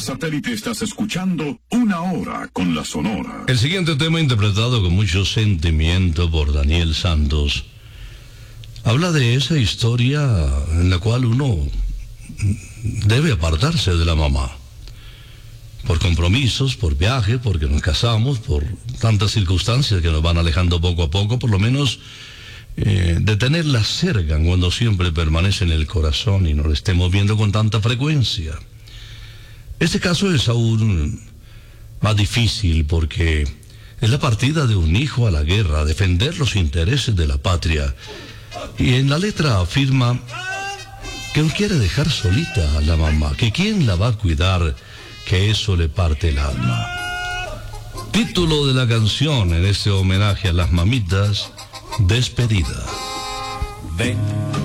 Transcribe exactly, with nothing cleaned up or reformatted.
satélite estás escuchando Una Hora con la Sonora. El siguiente tema, interpretado con mucho sentimiento por Daniel Santos, habla de esa historia en la cual uno debe apartarse de la mamá. Por compromisos, por viaje, porque nos casamos, por tantas circunstancias que nos van alejando poco a poco, por lo menos eh, de tenerla cerca cuando siempre permanece en el corazón y no la estemos viendo con tanta frecuencia. Este caso es aún más difícil porque es la partida de un hijo a la guerra, a defender los intereses de la patria. Y en la letra afirma que no quiere dejar solita a la mamá, que quién la va a cuidar, que eso le parte el alma. Título de la canción en este homenaje a las mamitas, Despedida. Ven